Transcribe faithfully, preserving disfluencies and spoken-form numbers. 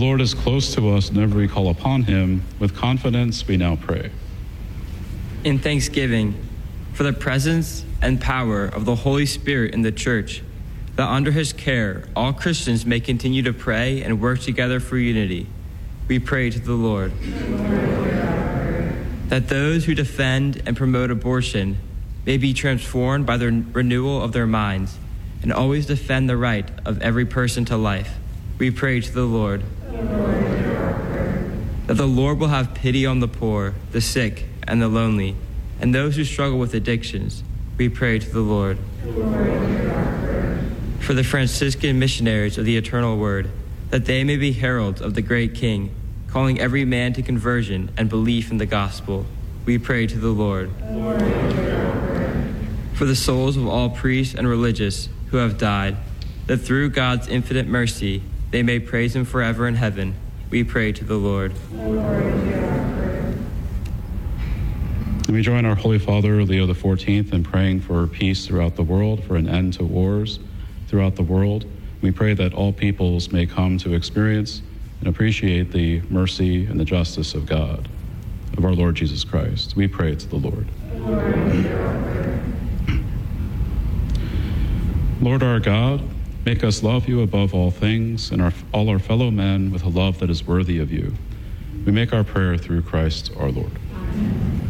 Lord is close to us whenever we call upon him. With confidence, we now pray. In thanksgiving for the presence and power of the Holy Spirit in the Church, that under his care all Christians may continue to pray and work together for unity, we pray to the Lord. That those who defend and promote abortion may be transformed by the renewal of their minds and always defend the right of every person to life, we pray to the Lord. That the Lord will have pity on the poor, the sick, and the lonely, and those who struggle with addictions, we pray to the Lord. For the Franciscan missionaries of the Eternal Word, that they may be heralds of the great King, calling every man to conversion and belief in the gospel, we pray to the Lord. For the souls of all priests and religious who have died, that through God's infinite mercy they may praise him forever in heaven, we pray to the Lord. And we join our Holy Father, Leo the fourteenth, in praying for peace throughout the world, for an end to wars throughout the world. We pray that all peoples may come to experience and appreciate the mercy and the justice of God, of our Lord Jesus Christ. We pray to the Lord. Lord our God, make us love you above all things and our, all our fellow men with a love that is worthy of you. We make our prayer through Christ our Lord.